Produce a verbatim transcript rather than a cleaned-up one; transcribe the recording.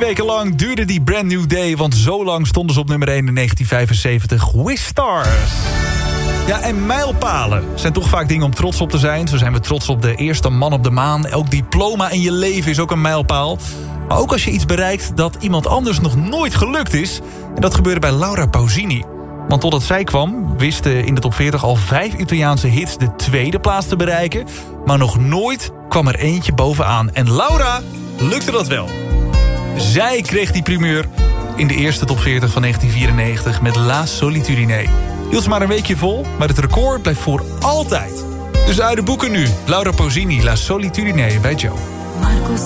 weken lang duurde die Brand New Day, want zo lang stonden ze op nummer één in negentien vijfenzeventig. Wistars. Ja, en mijlpalen zijn toch vaak dingen om trots op te zijn. Zo zijn we trots op de eerste man op de maan. Elk diploma in je leven is ook een mijlpaal. Maar ook als je iets bereikt dat iemand anders nog nooit gelukt is. En dat gebeurde bij Laura Pausini. Want totdat zij kwam, wisten in de top veertig al vijf Italiaanse hits de tweede plaats te bereiken. Maar nog nooit kwam er eentje bovenaan. En Laura lukte dat wel. Zij kreeg die primeur in de eerste top veertig van negentien vierennegentig met La Solitudine. Hield ze maar een weekje vol, maar het record blijft voor altijd. Dus uit de boeken nu. Laura Pausini, La Solitudine bij Joe.